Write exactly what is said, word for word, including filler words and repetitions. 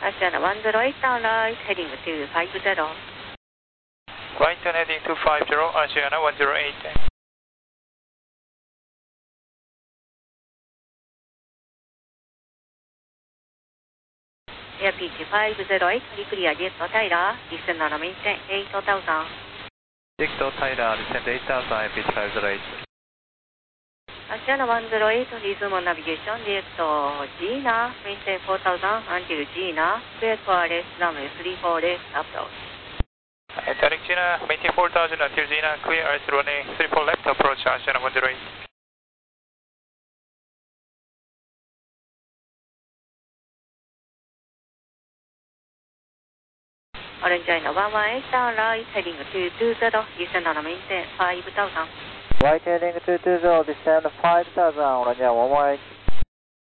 Asiana one zero eight down right, heading to five zero. Right turn heading to five zero, Asiana one zero eight. Air pitch five zero eight, clear jet Tyler, descend on maintain eight thousand. Jet Tyler, descend eight thousand, air pitch five zero eight. Asiana one zero eight, resume on navigation, direct Gina, maintain four thousand until Gina, clear for less runway three four left approach. Direct Gina, maintain four thousand until Gina, clear as runway three four left approach, Asiana one zero eight. Orange China one one eight down right, heading to two zero, descend on maintain five thousand. Right heading to two zero, descend five thousand, Orange one one eight.